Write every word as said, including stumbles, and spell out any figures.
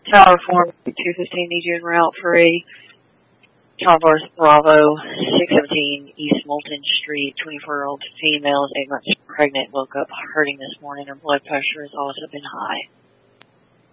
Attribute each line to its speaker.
Speaker 1: Tower four, two fifteen D J en route three. Travelers Bravo, six seventeen East Moulton Street, twenty-four-year-old female, eight months pregnant, woke up hurting this morning. Her blood pressure has also been high.